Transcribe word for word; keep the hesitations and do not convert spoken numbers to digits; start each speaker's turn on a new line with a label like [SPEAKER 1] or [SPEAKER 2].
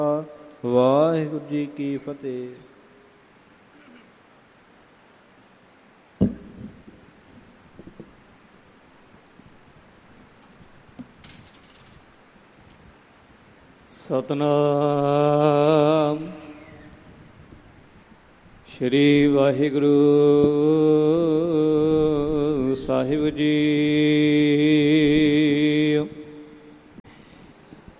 [SPEAKER 1] Waheguru ji Ki Fateh.
[SPEAKER 2] Satnam Shri Waheguru Sahib ji.